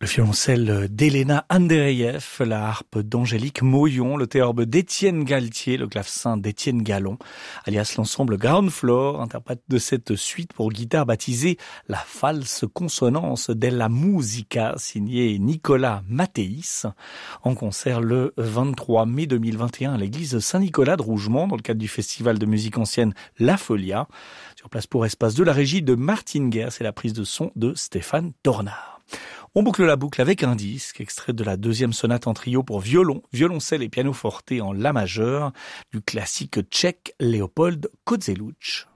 Le violoncelle d'Elena Andreev, la harpe d'Angélique Moyon, le théorbe d'Étienne Galtier, le clavecin d'Étienne Gallon, alias l'ensemble Ground Floor, interprète de cette suite pour guitare baptisée la false consonance della musica, signée Nicolas Mattéis, en concert le 23 mai 2021 à l'église Saint-Nicolas de Rougemont, dans le cadre du festival de musique ancienne La Folia. Sur place pour espace de la régie de Martine Guerre, c'est la prise de son de Stéphane Tornard. On boucle la boucle avec un disque, extrait de la deuxième sonate en trio pour violon, violoncelle et pianoforte en la majeur, du classique tchèque Léopold Kozeluch.